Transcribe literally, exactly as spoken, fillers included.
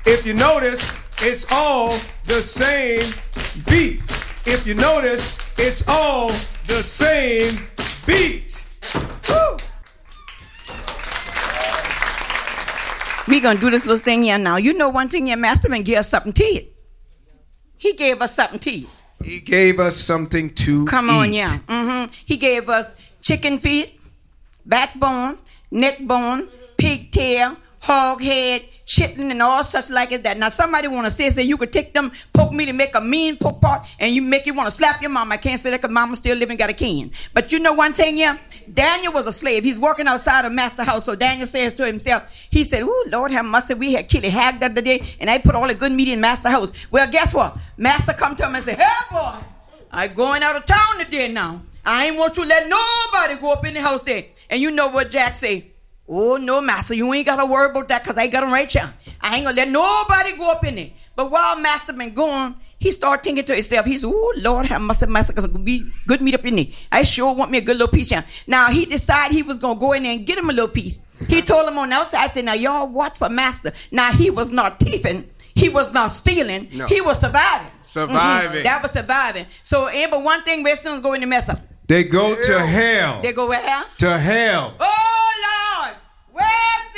If you notice, it's all the same beat. If you notice, it's all the same beat. Woo. We gonna do this little thing here now. You know one thing, your Masterman gave us something to eat. He gave us something to eat. He gave us something to Come eat. on, yeah. Mm-hmm. He gave us chicken feet, backbone, neck bone, pigtail, hog head, chitlin, and all such like it that. Now somebody want to say, say you could take them poke meat and make a mean poke pot, and you make you want to slap your mama. I can't say that because mama still living, got a can. But you know one thing, yeah? Daniel was a slave. He's working outside of master house. So Daniel says to himself, he said, "Ooh, Lord have mercy, we had chili hag the other day, and I put all the good meat in master house." Well, guess what? Master come to him and say, "Hey boy, I'm going out of town today now. I ain't want you to let nobody go up in the house there." And you know what Jack say? "Oh, no, master, you ain't got to worry about that because I got them right here. I ain't going to let nobody go up in there." But while master been gone, he started thinking to himself, he said, "Oh, Lord have mercy, master, because it's going to be good meat up in there. I sure want me a good little piece here." Now, he decided he was going to go in there and get him a little piece. He told him on the outside, I said, "Now, y'all watch for master." Now, he was not thieving. He was not stealing. No. He was surviving. Surviving. Mm-hmm. That was surviving. So, but one thing Westerners go in the mess up. They go to hell. They go where? To hell. Oh!